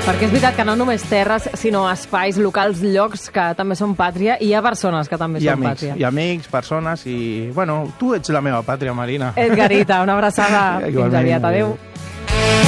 Perquè és veritat que no només terres, sinó espais, locals, llocs que també són pàtria, i hi ha persones que també són pàtria. I amics, persones, i... Bueno, tu ets la meva pàtria, Marina. Edgarita, una abraçada. Fins aviat. Adéu.